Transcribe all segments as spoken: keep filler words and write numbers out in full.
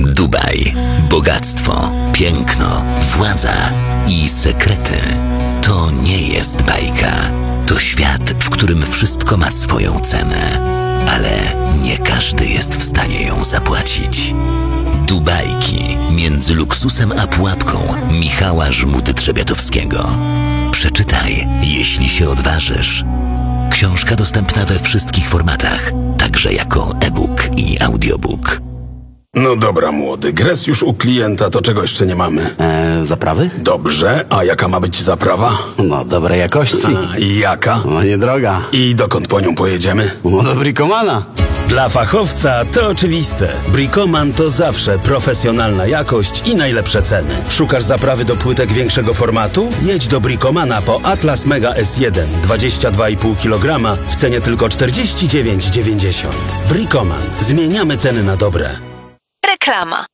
Dubaj. Bogactwo, piękno, władza i sekrety. To nie jest bajka. To świat, w którym wszystko ma swoją cenę. Ale nie każdy jest w stanie ją zapłacić. Dubajki między luksusem a pułapką Michała Żmudy-Trzebiatowskiego. Przeczytaj, jeśli się odważysz. Książka dostępna we wszystkich formatach, także jako e-book i audiobook. No dobra, młody, gres już u klienta, to czego jeszcze nie mamy? Eee, zaprawy? Dobrze, a jaka ma być zaprawa? No, dobrej jakości. A, i jaka? No, niedroga. I dokąd po nią pojedziemy? No, do Bricomana. Dla fachowca to oczywiste. Bricoman to zawsze profesjonalna jakość i najlepsze ceny. Szukasz zaprawy do płytek większego formatu? Jedź do Bricomana po Atlas Mega S jeden dwadzieścia dwa i pół kilograma w cenie tylko czterdzieści dziewięć dziewięćdziesiąt. Bricoman. Zmieniamy ceny na dobre. Reklama.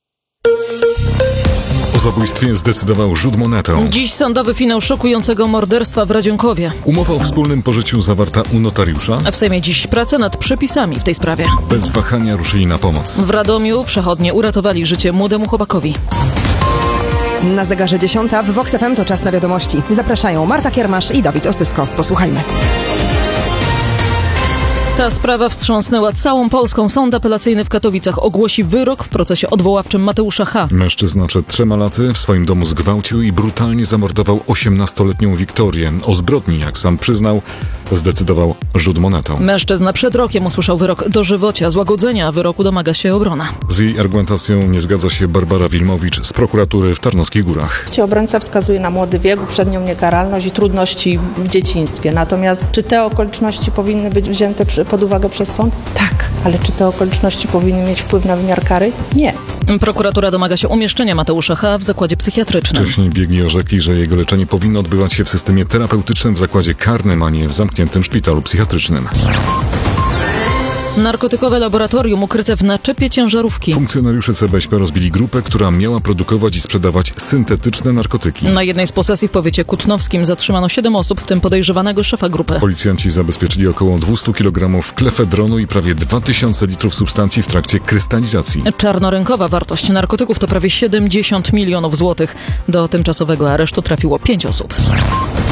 O zabójstwie zdecydował rzut monetą. Dziś sądowy finał szokującego morderstwa w Radzionkowie. Umowa o wspólnym pożyciu zawarta u notariusza. A w Sejmie dziś prace nad przepisami w tej sprawie. Bez wahania ruszyli na pomoc. W Radomiu przechodnie uratowali życie młodemu chłopakowi. Na zegarze dziesiąta w Vox F M to czas na wiadomości. Zapraszają Marta Kiermasz i Dawid Ostysko. Posłuchajmy. Ta sprawa wstrząsnęła całą Polską. Sąd apelacyjny w Katowicach ogłosi wyrok w procesie odwoławczym Mateusza H. Mężczyzna przed trzema laty w swoim domu zgwałcił i brutalnie zamordował osiemnastoletnią Wiktorię. O zbrodni, jak sam przyznał, zdecydował rzut monetą. Mężczyzna przed rokiem usłyszał wyrok dożywocia. Złagodzenia wyroku domaga się obrona. Z jej argumentacją nie zgadza się Barbara Wilmowicz z prokuratury w Tarnowskich Górach. Obrońca wskazuje na młody wiek, uprzednią niekaralność i trudności w dzieciństwie. Natomiast czy te okoliczności powinny być wzięte pod uwagę przez sąd? Tak. Ale czy te okoliczności powinny mieć wpływ na wymiar kary? Nie. Prokuratura domaga się umieszczenia Mateusza H. w zakładzie psychiatrycznym. Wcześniej biegli orzekli, że jego leczenie powinno odbywać się w systemie terapeutycznym w zakładzie karnym, a nie w zamkniętym szpitalu psychiatrycznym. Narkotykowe laboratorium ukryte w naczepie ciężarówki. Funkcjonariusze C B S P rozbili grupę, która miała produkować i sprzedawać syntetyczne narkotyki. Na jednej z posesji w powiecie kutnowskim zatrzymano siedem osób, w tym podejrzewanego szefa grupy. Policjanci zabezpieczyli około dwieście kilogramów klefedronu i prawie dwa tysiące litrów substancji w trakcie krystalizacji. Czarnorynkowa wartość narkotyków to prawie siedemdziesiąt milionów złotych. Do tymczasowego aresztu trafiło pięć osób.